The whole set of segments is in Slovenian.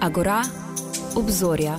Agora, obzorja.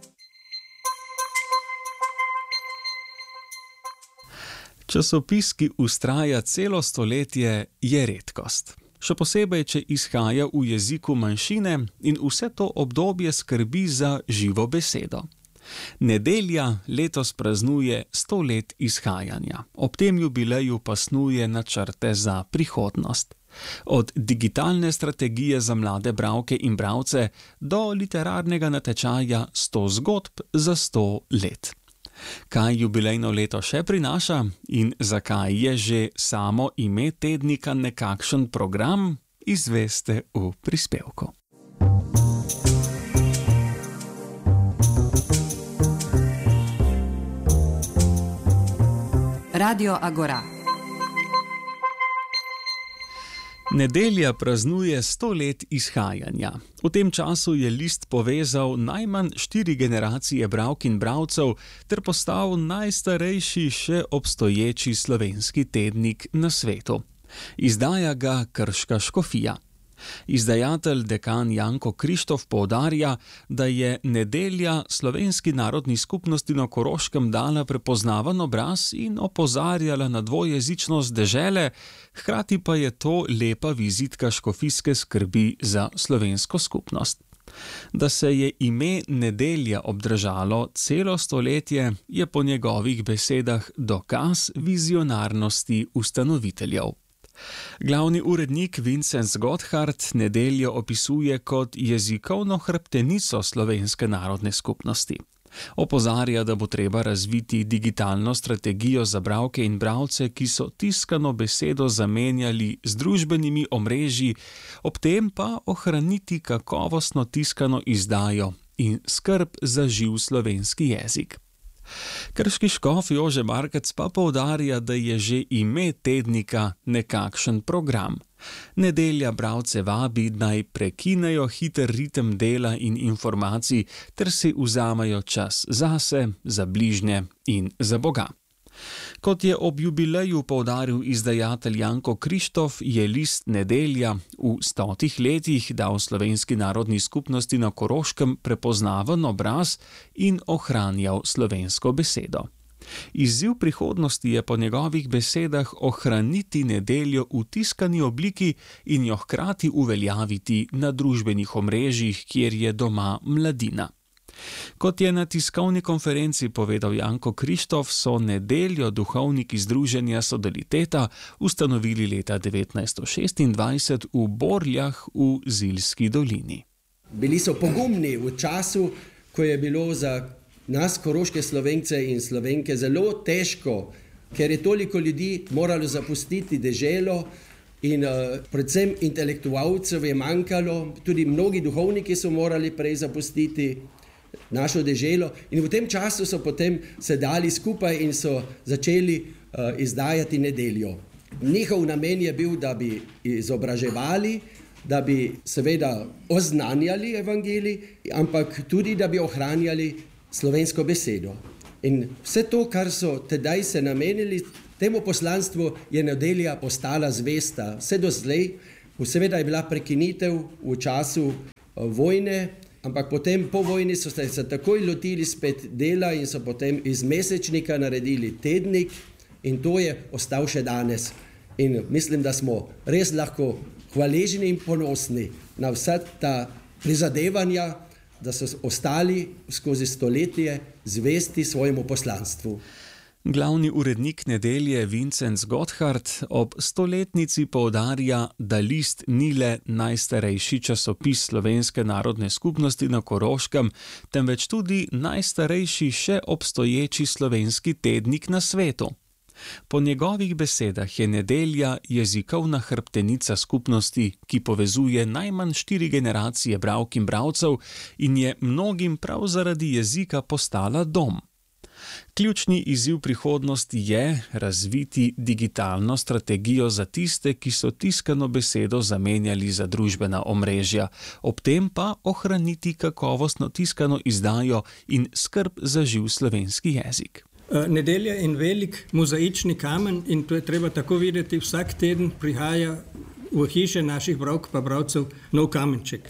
Časopis, ki vztraja celo stoletje, je redkost. Še posebej, če izhaja v jeziku manjšine in vse to obdobje skrbi za živo besedo. Nedelja letos praznuje 100 let izhajanja. Ob tem jubileju pa snuje načrte za prihodnost. Od digitalne strategije za mlade bralke in bralce do literarnega natečaja 100 zgodb za 100 let. Kaj jubilejno leto še prinaša in zakaj je že samo ime tednika nekakšen program, izveste v prispevku. Radio Agora. Nedelja praznuje 100 let izhajanja. V tem času je list povezal najmanj 4 generacije bralk in bralcev ter postal najstarejši še obstoječi slovenski tednik na svetu. Izdaja ga krška škofija. Izdajatelj dekan Janko Krištof poudarja, da je Nedelja slovenski narodni skupnosti na Koroškem dala prepoznaven obraz in opozarjala na dvojezičnost dežele, hkrati pa je to lepa vizitka škofijske skrbi za slovensko skupnost. Da se je ime Nedelja obdržalo celo stoletje, je po njegovih besedah dokaz vizionarnosti ustanoviteljev. Glavni urednik Vincent Gotthard Nedeljo opisuje kot jezikovno hrbtenico slovenske narodne skupnosti. Opozarja, da bo treba razviti digitalno strategijo za bralke in bralce, ki so tiskano besedo zamenjali z družbenimi omrežji, ob tem pa ohraniti kakovostno tiskano izdajo in skrb za živ slovenski jezik. Krški škof Jože Markec pa poudarja, da je že ime tednika nekakšen program. Nedelja bralce vabi, naj prekinejo hiter ritem dela in informacij ter si vzamejo čas zase, za bližnje in za Boga. Kot je ob jubileju poudaril izdajatelj Janko Krištof, je list Nedelja v 100 letih dal slovenski narodni skupnosti na Koroškem prepoznaven obraz in ohranjal slovensko besedo. Izziv prihodnosti je po njegovih besedah ohraniti Nedeljo v tiskani obliki in jo hkrati uveljaviti na družbenih omrežjih, kjer je doma mladina. Kot je na tiskovni konferenci povedal Janko Krištof, so Nedeljo duhovniki Združenja Sodaliteta ustanovili leta 1926 v Borljah v Zilski dolini. Bili so pogumni v času, ko je bilo za nas, koroške Slovence in Slovenke, zelo težko, ker je toliko ljudi moralo zapustiti deželo in predvsem intelektualcev je manjkalo, tudi mnogi duhovniki so morali prej zapustiti našo deželo in v tem času so potem se dali skupaj in so začeli izdajati Nedeljo. Njihov namen je bil, da bi izobraževali, da bi seveda oznanjali evangelij, ampak tudi, da bi ohranjali slovensko besedo. In vse to, kar so tedaj se namenili temu poslanstvu, je Nedelja postala zvesta. Vse do zdaj, seveda je bila prekinitev v času vojne, ampak potem po vojni so se takoj lotili spet dela in so potem iz mesečnika naredili tednik in to je ostal še danes. In mislim, da smo res lahko hvaležni in ponosni na vsa ta prizadevanja, da so ostali skozi stoletje zvesti svojemu poslanstvu. Glavni urednik Nedelje Vincent Gotthard ob 100-letnici poudarja, da list ni le najstarejši časopis slovenske narodne skupnosti na Koroškem, temveč tudi najstarejši še obstoječi slovenski tednik na svetu. Po njegovih besedah je Nedelja jezikovna hrbtenica skupnosti, ki povezuje najmanj 4 generacije bralk in bralcev in je mnogim prav zaradi jezika postala dom. Ključni izziv prihodnosti je razviti digitalno strategijo za tiste, ki so tiskano besedo zamenjali za družbena omrežja, ob tem pa ohraniti kakovostno tiskano izdajo in skrb za živ slovenski jezik. Nedelja je en velik mozaični kamen in to je treba tako videti, vsak teden prihaja v hiše naših bralk pa bralcev nov kamenček.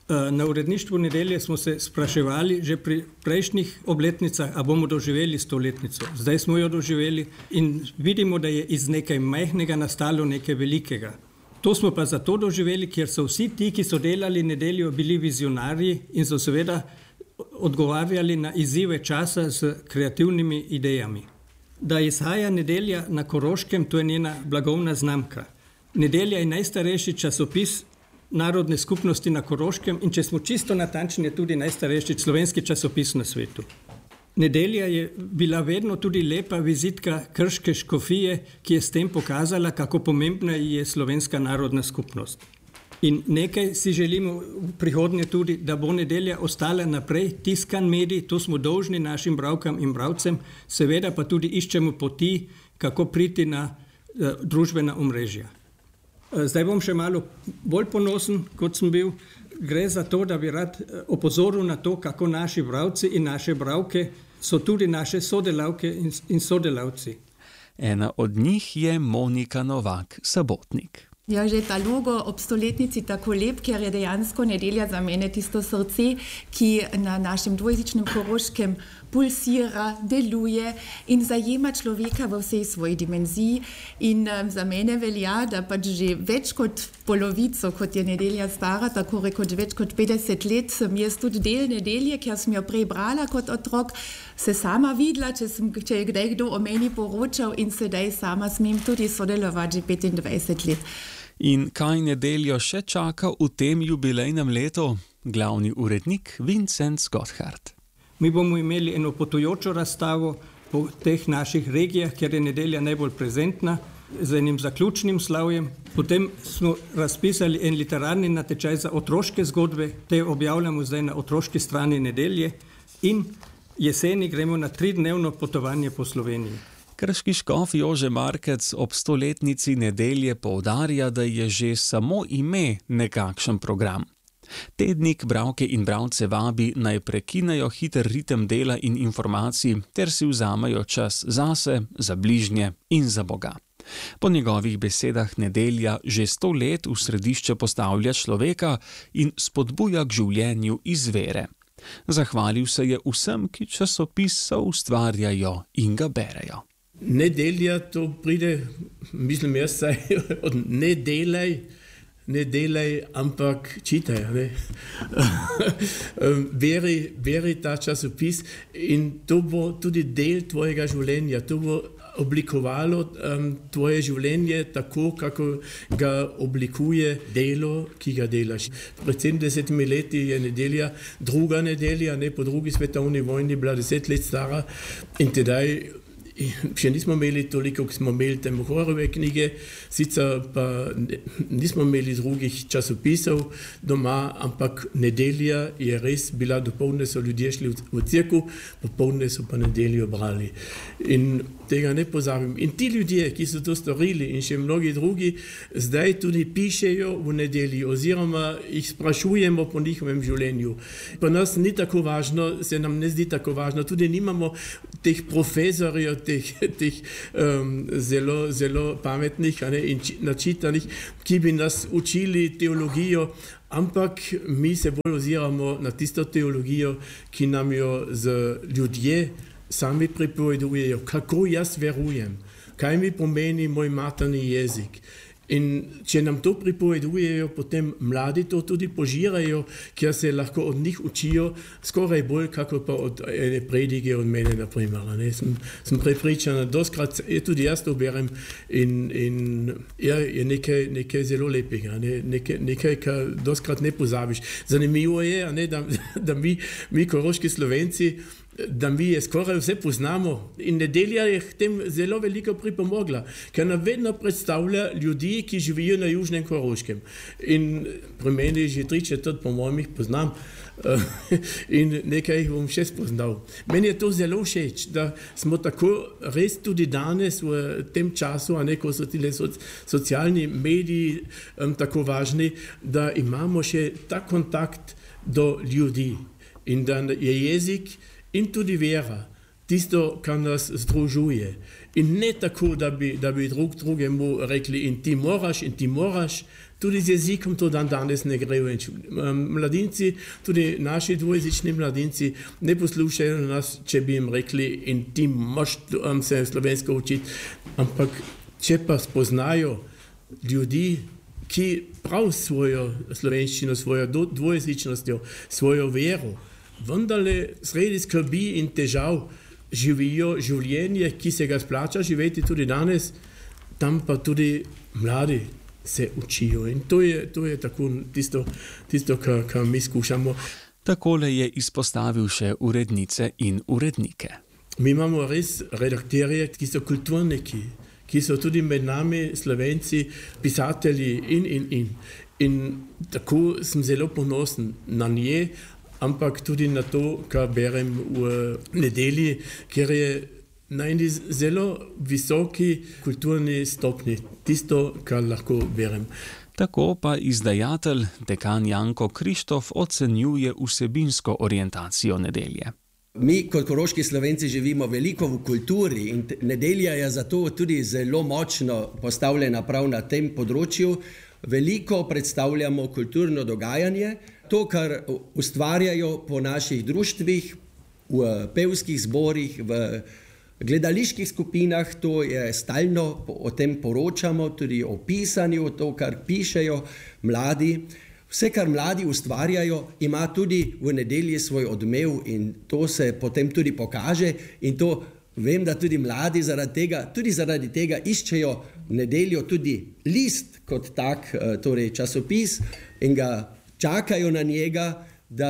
Na uredništvu Nedelje smo se spraševali že pri prejšnjih obletnicah, a bomo doživeli 100-letnico. Zdaj smo jo doživeli in vidimo, da je iz nekaj majhnega nastalo nekaj velikega. To smo pa zato doživeli, ker so vsi ti, ki so delali Nedeljo, bili vizionarji in so seveda odgovarjali na izzive časa s kreativnimi idejami. Da izhaja Nedelja na Koroškem, to je njena blagovna znamka. Nedelja je najstarejši časopis narodne skupnosti na Koroškem in če smo čisto natančni, je tudi najstarejši slovenski časopis na svetu. Nedelja je bila vedno tudi lepa vizitka krške škofije, ki je s tem pokazala, kako pomembna je slovenska narodna skupnost. In nekaj si želimo v prihodnje tudi, da bo Nedelja ostala naprej tiskan medij, to smo dolžni našim bralkam in bralcem, seveda pa tudi iščemo poti, kako priti na družbena omrežja. Zdaj bom še malo bolj ponosen, kot sem bil. Gre za to, da bi rad opozoril na to, kako naši bralci in naše bralke so tudi naše sodelavke in sodelavci. Ena od njih je Monika Novak, Sabotnik. Ja, že ta logo ob 100-letnici tako lep, ker je dejansko Nedelja za mene tisto srce, ki na našem dvojezičnem Koroškem pulsira, deluje in zajema človeka v vsej svoji dimenziji. In za mene velja, da pač že več kot polovico, kot je Nedelja stara, tako rekoč več kot 50 let, sem jaz tudi del Nedelje, ker sem jo prej brala kot otrok, se sama videla, če je kdaj kdo o meni poročal in sedaj sama smem tudi sodelovati že 25 let. In kaj Nedeljo še čaka v tem jubilejnem letu? Glavni urednik Vincent Gotthard. Mi bomo imeli eno potujočo razstavo po teh naših regijah, kjer je Nedelja najbolj prezentna, z enim zaključnim slavjem. Potem smo razpisali en literarni natečaj za otroške zgodbe, te objavljamo zdaj na otroški strani Nedelje in jeseni gremo na 3-dnevno potovanje po Sloveniji. Krški škof Jože Markec ob 100-letnici Nedelje poudarja, da je že samo ime nekakšen program. Tednik bralke in bralce vabi, naj prekinejo hiter ritem dela in informacij ter si vzamejo čas zase, za bližnje in za Boga. Po njegovih besedah Nedelja že 100 let v središče postavlja človeka in spodbuja k življenju iz vere. Zahvalil se je vsem, ki časopis soustvarjajo in ga berejo. Nedelja to pride, mislim jaz saj, od ne delaj, ampak čitaj. Beri ta časopis in to bo tudi del tvojega življenja, to bo oblikovalo tvoje življenje tako, kako ga oblikuje delo, ki ga delaš. Pred 70 leti je Nedelja, druga Nedelja, ne po drugi svetovni vojni, bila 10 let stara in tedaj še nismo imeli toliko, kot smo imeli te horove knjige, sicer pa nismo imeli drugih časopisov doma, ampak Nedelja je res bila, dopoldne so ljudje šli v cerkev, popoldne so pa Nedeljo brali. In tega ne pozabim. In ti ljudje, ki so to storili in še mnogi drugi, zdaj tudi pišejo v Nedelji oziroma jih sprašujemo po njihovem življenju. Pa nas ni tako važno, se nam ne zdi tako važno, tudi nimamo teh profesorjev, teh zelo pametnih in načitanih, ki bi nas učili teologijo, ampak mi se bolj oziramo na tisto teologijo, ki nam jo z ljudje sami pripovedujejo, kako jaz verujem, kaj mi pomeni moj materni jezik. In če nam to pripovedujejo, potem mladi to tudi požirajo, ker se lahko od njih učijo skoraj bolj, kako pa od ene predige od mene, naprimer. Sem prepričan, doskrat tudi jaz to berem in je nekaj zelo lepega, nekaj, kar doskrat ne pozabiš. Zanimivo je, da mi koroški Slovenci, da mi je skoraj vse poznamo in Nedelja je k tem zelo veliko pripomogla, ker nam vedno predstavlja ljudi, ki živijo na južnem Koroškem. In pri meni že 3/4 po mojem jih poznam in nekaj jih bom še spoznal. Meni je to zelo všeč, da smo tako res tudi danes v tem času, ko so tile socialni mediji tako važni, da imamo še ta kontakt do ljudi in da je jezik in tudi vera tisto, kar nas združuje. In ne tako, da bi drugemu rekli in ti moraš, tudi z jezikom to danes ne gre. Mladinci, tudi naši dvojezični mladinci ne poslušajo nas, če bi jim rekli in ti moraš se slovensko učiti, ampak če pa spoznajo ljudi, ki prav svojo slovenščino, svojo dvojezičnostjo, svojo vero, vendarle sredi skrbi in težav živijo življenje, ki se ga splača živeti tudi danes, tam pa tudi mladi se učijo. In to je tako tisto, kar mi skušamo. Takole je izpostavil še urednice in urednike. Mi imamo res redakterje, ki so kulturniki, ki so tudi med nami Slovenci, pisatelji in tako sem zelo ponosen na nje, ampak tudi na to, kar berem v Nedelji, ker je na eni zelo visoki kulturni stopni, tisto, kar lahko berem. Tako pa izdajatelj, dekan Janko Krištof, ocenjuje vsebinsko orientacijo Nedelje. Mi kot koroški Slovenci živimo veliko v kulturi in Nedelja je zato tudi zelo močno postavljena prav na tem področju. Veliko predstavljamo kulturno dogajanje, to, kar ustvarjajo po naših društvih, v pevskih zborih, v gledaliških skupinah, to je stalno, o tem poročamo, tudi o pisanju, to, kar pišejo mladi. Vse, kar mladi ustvarjajo, ima tudi v Nedelji svoj odmev in to se potem tudi pokaže in to vem, da tudi mladi zaradi tega iščejo Nedeljo tudi list kot tak, torej časopis in ga čakajo na njega, da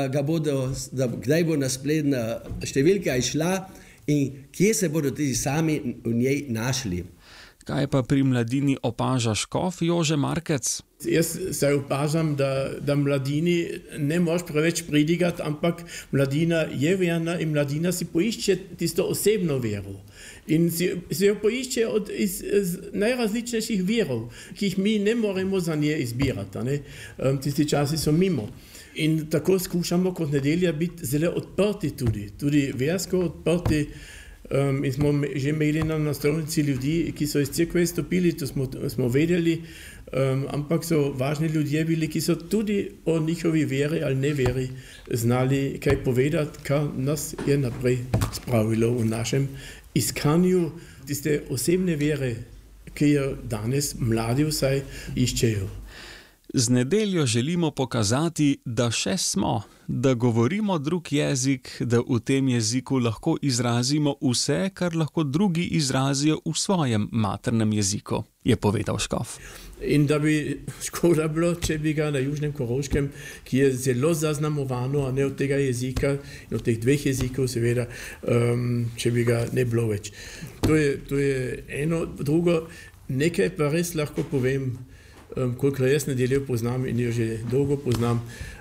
kdaj bo naslednja številka išla in kje se bodo tudi sami v njej našli. Kaj pa pri mladini opaža škof Jože Markec? Jaz se opažam, da mladini ne moš preveč pridigati, ampak mladina je verna in mladina si poišče tisto osebno vero. In si jo poišče iz najrazličnejših verov, ki jih mi ne moremo za nje izbirati. Ne? Tisti časi so mimo. In tako skušamo kot Nedelja biti zelo odprti tudi versko odprti. In smo že imeli na naslovnici ljudi, ki so iz cerkve stopili, to smo vedeli, ampak so važni ljudje bili, ki so tudi o njihovi veri ali neveri znali kaj povedati, kar nas je naprej spravilo v našem iskanju tiste osebne vere, ki jo danes mladi vsaj iščejo. Z Nedeljo želimo pokazati, da še smo, da govorimo drug jezik, da v tem jeziku lahko izrazimo vse, kar lahko drugi izrazijo v svojem maternem jeziku, je povedal škof. In da bi škoda bilo, če bi ga na Južnem Koroškem, ki je zelo zaznamovano, a ne od tega jezika, od teh dveh jezikov seveda, če bi ga ne bilo več. To je eno, drugo, nekaj pa res lahko povem, koliko jaz Nedeljo poznam in jo že dolgo poznam,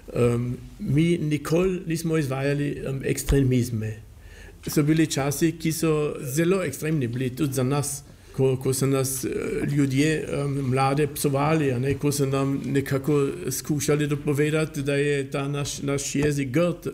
mi nikoli nismo izvajali ekstremizme. So bili časi, ki so zelo ekstremni bili, tudi za nas, ko so nas ljudje mlade psovali, ko so nam nekako skušali dopovedati, da je ta naš jezik grd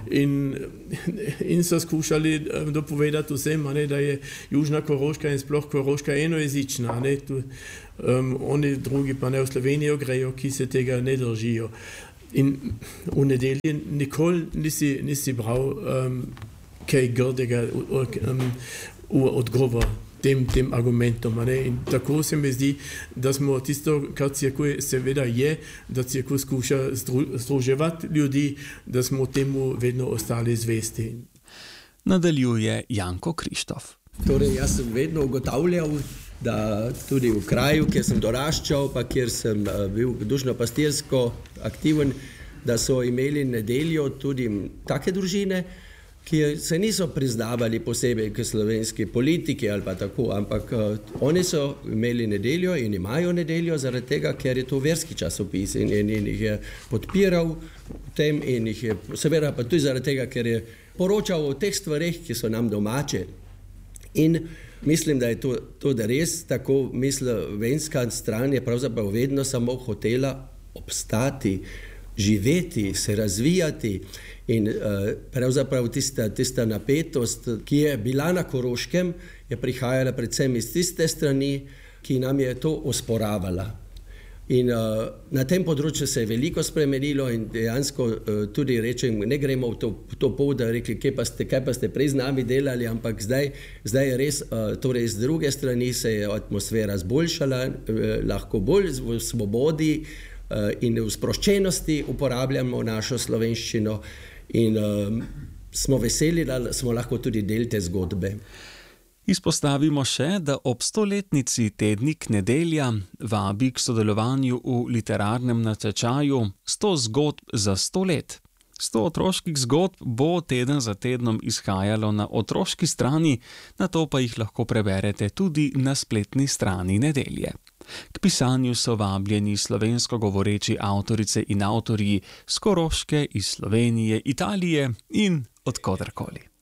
in so skušali dopovedati vsem, da je Južna Koroška in sploh Koroška enojezična. Oni drugi pa ne v Slovenijo grejo, ki se tega ne držijo. In v Nedelji nikoli nisi bral kaj grdega odgovor tem argumentom. In tako se mi zdi, da smo tisto, kar cerkev seveda je, da cerkev skuša združevati ljudi, da smo temu vedno ostali zvesti. Nadaljuje Janko Krištof. Torej, jaz sem vedno ugotavljal, da tudi v kraju, kjer sem doraščal, pa kjer sem bil dušno-pastirsko aktiven, da so imeli Nedeljo tudi take družine, ki se niso priznavali posebej k slovenski politiki ali pa tako, ampak oni so imeli Nedeljo in imajo Nedeljo zaradi tega, ker je to verski časopis in jih je podpiral v tem in jih je seveda pa tudi zaradi tega, ker je poročal o teh stvareh, ki so nam domače. In mislim, da je to da res tako, slovenska stran je pravzaprav vedno samo hotela obstati živeti, se razvijati. In pravzaprav tista napetost, ki je bila na Koroškem, je prihajala predvsem iz tiste strani, ki nam je to osporavala. In na tem področju se je veliko spremenilo in dejansko tudi rečem, ne gremo v to pot, da rekli, kaj pa ste prej z nami delali, ampak zdaj je res, torej z druge strani se je atmosfera zboljšala, lahko bolj v svobodi in v sproščenosti uporabljamo našo slovenščino in smo veseli, da smo lahko tudi del te zgodbe. Izpostavimo še, da ob 100-letnici tednik Nedelja vabi k sodelovanju v literarnem natečaju 100 zgodb za 100 let. 100 otroških zgodb bo teden za tednom izhajalo na otroški strani, nato pa jih lahko preberete tudi na spletni strani Nedelje. K pisanju so vabljeni slovensko govoreči avtorice in avtorji z Koroške, iz Slovenije, Italije in od koderkoli.